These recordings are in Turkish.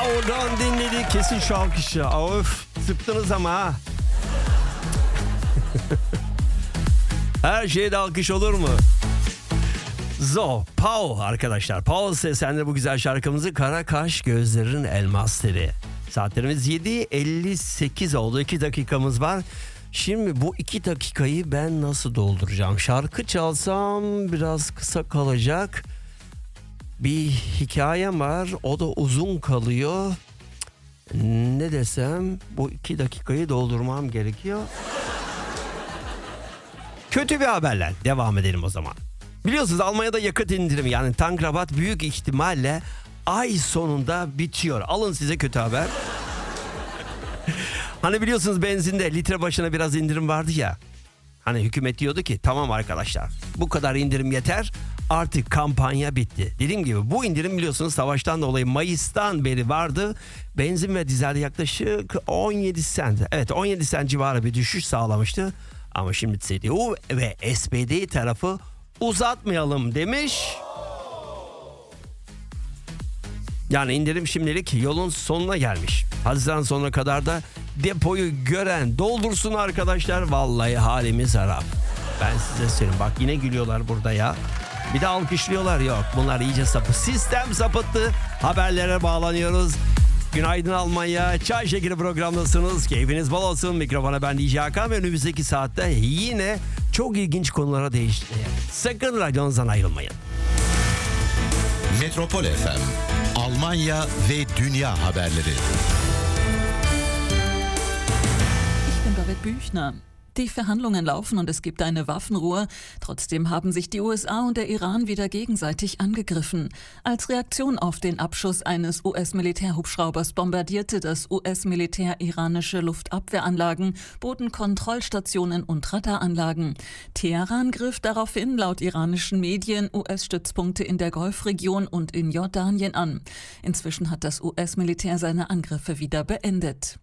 Power'dan dinledik. Kesin şu alkışı. Of, sıktınız ama ha. Her şeyde alkış olur mu? Pow arkadaşlar. Pow seslendir bu güzel şarkımızı. Kara kaş gözlerin elmas teli. Saatlerimiz 7:58 oldu. 2 dakikamız var. Şimdi bu 2 dakikayı ben nasıl dolduracağım? Şarkı çalsam biraz kısa kalacak. Bir hikayem var. O da uzun kalıyor. Ne desem, bu 2 dakikayı doldurmam gerekiyor. Kötü bir haberle devam edelim o zaman. Biliyorsunuz Almanya'da yakıt indirimi, yani tankrabat büyük ihtimalle ay sonunda bitiyor. Alın size kötü haber. Hani biliyorsunuz benzinde litre başına biraz indirim vardı ya. Hani hükümet diyordu ki tamam arkadaşlar, bu kadar indirim yeter, artık kampanya bitti. Dediğim gibi bu indirim biliyorsunuz savaştan dolayı Mayıs'tan beri vardı. Benzin ve dizel yaklaşık 17 sent. Evet, 17 sent civarı bir düşüş sağlamıştı. Ama şimdi CDU ve SPD tarafı uzatmayalım demiş. Yani indirim şimdilik yolun sonuna gelmiş. Haziran sonuna kadar da depoyu gören doldursun arkadaşlar. Vallahi halimiz harap. Ben size söyleyeyim. Bak yine gülüyorlar burada ya. Bir de alkışlıyorlar. Yok, bunlar iyice sapı. Sistem sapıttı. Haberlere bağlanıyoruz. Günaydın Almanya. Çay şekeri programdasınız. Keyfiniz bol olsun. Mikrofona ben DJ Hakan ve önümüzdeki saatte yine çok ilginç konulara değişeceğiz. Sakın radyonuzdan ayrılmayın. Metropol FM, Almanya ve dünya haberleri. Ich bin David Büchner. Die Verhandlungen laufen und es gibt eine Waffenruhe. Trotzdem haben sich die USA und der Iran wieder gegenseitig angegriffen. Als Reaktion auf den Abschuss eines US-Militärhubschraubers bombardierte das US-Militär iranische Luftabwehranlagen, Bodenkontrollstationen und Radaranlagen. Teheran griff daraufhin laut iranischen Medien US-Stützpunkte in der Golfregion und in Jordanien an. Inzwischen hat das US-Militär seine Angriffe wieder beendet.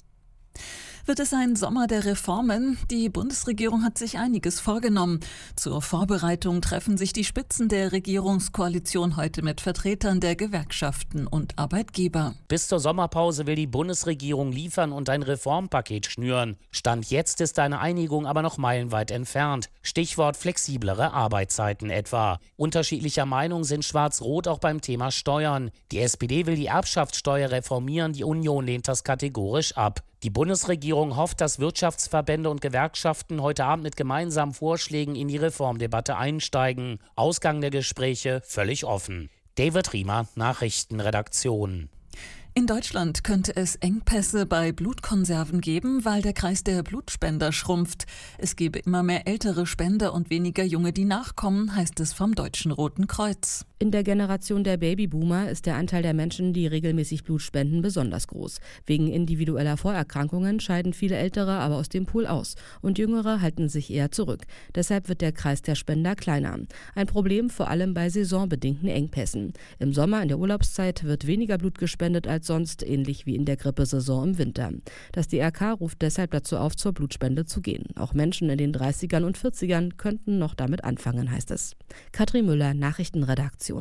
Wird es ein Sommer der Reformen? Die Bundesregierung hat sich einiges vorgenommen. Zur Vorbereitung treffen sich die Spitzen der Regierungskoalition heute mit Vertretern der Gewerkschaften und Arbeitgeber. Bis zur Sommerpause will die Bundesregierung liefern und ein Reformpaket schnüren. Stand jetzt ist eine Einigung aber noch meilenweit entfernt. Stichwort flexiblere Arbeitszeiten etwa. Unterschiedlicher Meinung sind Schwarz-Rot auch beim Thema Steuern. Die SPD will die Erbschaftssteuer reformieren, die Union lehnt das kategorisch ab. Die Bundesregierung hofft, dass Wirtschaftsverbände und Gewerkschaften heute Abend mit gemeinsamen Vorschlägen in die Reformdebatte einsteigen. Ausgang der Gespräche völlig offen. David Riemer, Nachrichtenredaktion. In Deutschland könnte es Engpässe bei Blutkonserven geben, weil der Kreis der Blutspender schrumpft. Es gebe immer mehr ältere Spender und weniger junge, die nachkommen, heißt es vom Deutschen Roten Kreuz. In der Generation der Babyboomer ist der Anteil der Menschen, die regelmäßig Blut spenden, besonders groß. Wegen individueller Vorerkrankungen scheiden viele Ältere aber aus dem Pool aus und Jüngere halten sich eher zurück. Deshalb wird der Kreis der Spender kleiner. Ein Problem vor allem bei saisonbedingten Engpässen. Im Sommer in der Urlaubszeit wird weniger Blut gespendet als sonst, ähnlich wie in der Grippesaison im Winter. Das DRK ruft deshalb dazu auf, zur Blutspende zu gehen. Auch Menschen in den 30ern und 40ern könnten noch damit anfangen, heißt es. Katrin Müller, Nachrichtenredaktion.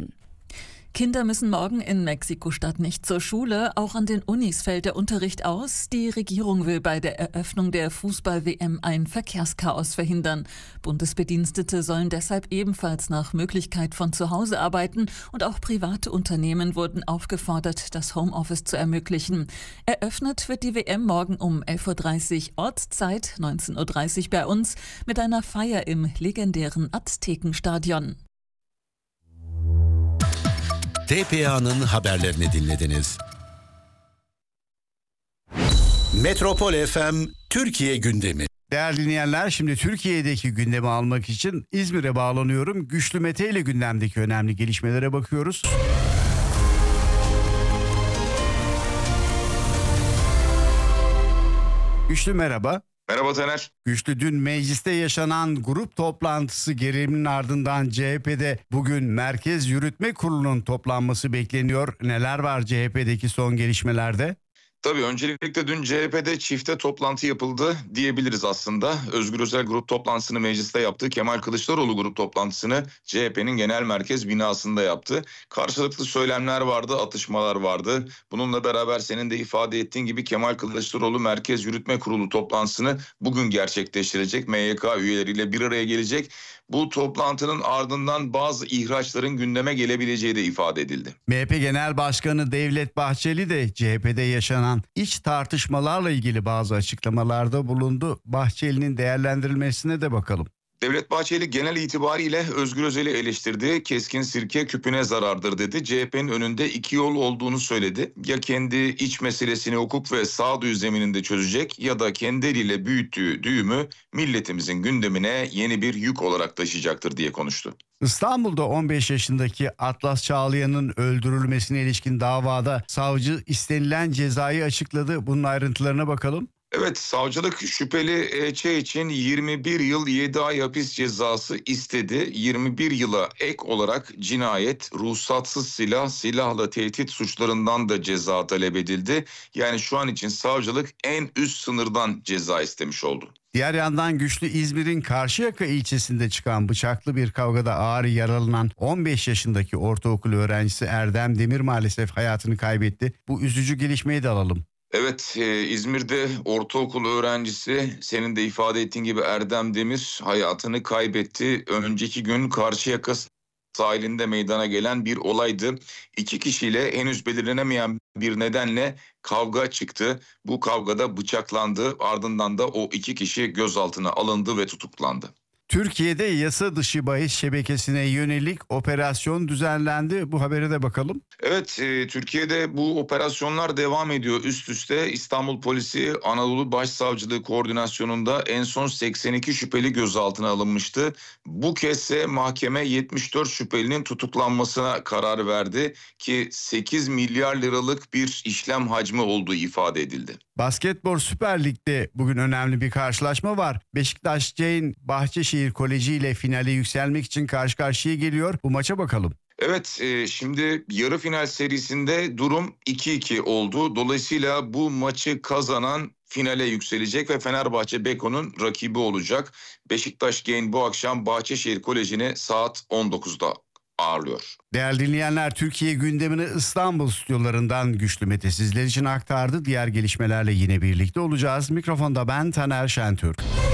Kinder müssen morgen in Mexiko-Stadt nicht zur Schule. Auch an den Unis fällt der Unterricht aus. Die Regierung will bei der Eröffnung der Fußball-WM ein Verkehrschaos verhindern. Bundesbedienstete sollen deshalb ebenfalls nach Möglichkeit von zu Hause arbeiten und auch private Unternehmen wurden aufgefordert, das Homeoffice zu ermöglichen. Eröffnet wird die WM morgen um 11:30 Uhr Ortszeit, 19:30 Uhr bei uns, mit einer Feier im legendären Aztekenstadion. TPA'nın haberlerini dinlediniz. Metropol FM Türkiye gündemi. Değerli dinleyenler, şimdi Türkiye'deki gündemi almak için İzmir'e bağlanıyorum. Güçlü Mete ile gündemdeki önemli gelişmelere bakıyoruz. Güçlü merhaba. Merhaba Taner. Güçlü, dün mecliste yaşanan grup toplantısı geriliminin ardından CHP'de bugün Merkez Yürütme Kurulu'nun toplanması bekleniyor. Neler var CHP'deki son gelişmelerde? Tabii öncelikle dün CHP'de çifte toplantı yapıldı diyebiliriz aslında. Özgür Özel grup toplantısını mecliste yaptı. Kemal Kılıçdaroğlu grup toplantısını CHP'nin genel merkez binasında yaptı. Karşılıklı söylemler vardı, atışmalar vardı. Bununla beraber senin de ifade ettiğin gibi Kemal Kılıçdaroğlu Merkez Yürütme Kurulu toplantısını bugün gerçekleştirecek. MYK üyeleriyle bir araya gelecek. Bu toplantının ardından bazı ihraçların gündeme gelebileceği de ifade edildi. MHP Genel Başkanı Devlet Bahçeli de CHP'de yaşanan iç tartışmalarla ilgili bazı açıklamalarda bulundu. Bahçeli'nin değerlendirilmesine de bakalım. Devlet Bahçeli genel itibariyle Özgür Özel'i eleştirdi. Keskin sirke küpüne zarardır dedi. CHP'nin önünde iki yol olduğunu söyledi. Ya kendi iç meselesini hukuk ve sağduyu zemininde çözecek ya da kendi eliyle büyüttüğü düğümü milletimizin gündemine yeni bir yük olarak taşıyacaktır diye konuştu. İstanbul'da 15 yaşındaki Atlas Çağlayan'ın öldürülmesine ilişkin davada savcı istenilen cezayı açıkladı. Bunun ayrıntılarına bakalım. Evet, savcılık şüpheli EÇ için 21 yıl 7 ay hapis cezası istedi. 21 yıla ek olarak cinayet, ruhsatsız silah, silahla tehdit suçlarından da ceza talep edildi. Yani şu an için savcılık en üst sınırdan ceza istemiş oldu. Diğer yandan güçlü İzmir'in Karşıyaka ilçesinde çıkan bıçaklı bir kavgada ağır yaralanan 15 yaşındaki ortaokul öğrencisi Erdem Demir maalesef hayatını kaybetti. Bu üzücü gelişmeyi de alalım. Evet, İzmir'de ortaokul öğrencisi senin de ifade ettiğin gibi Erdem Demir hayatını kaybetti. Önceki gün Karşıyaka sahilinde meydana gelen bir olaydı. İki kişiyle henüz belirlenemeyen bir nedenle kavga çıktı. Bu kavgada bıçaklandı. Ardından da o iki kişi gözaltına alındı ve tutuklandı. Türkiye'de yasa dışı bahis şebekesine yönelik operasyon düzenlendi. Bu habere de bakalım. Evet, Türkiye'de bu operasyonlar devam ediyor üst üste. İstanbul Polisi Anadolu Başsavcılığı koordinasyonunda en son 82 şüpheli gözaltına alınmıştı. Bu kezde mahkeme 74 şüphelinin tutuklanmasına karar verdi ki 8 milyar liralık bir işlem hacmi olduğu ifade edildi. Basketbol Süper Lig'de bugün önemli bir karşılaşma var. Beşiktaş Ceyn Bahçeşehir Koleji ile finale yükselmek için karşı karşıya geliyor. Bu maça bakalım. Evet, şimdi yarı final serisinde durum 2-2 oldu. Dolayısıyla bu maçı kazanan finale yükselecek ve Fenerbahçe Beko'nun rakibi olacak. Beşiktaş Ceyn bu akşam Bahçeşehir Koleji'ni saat 19'da ağırlıyor. Değerli dinleyenler, Türkiye gündemini İstanbul stüdyolarından Güçlü Mete sizler için aktardı. Diğer gelişmelerle yine birlikte olacağız. Mikrofonda ben Taner Şentürk.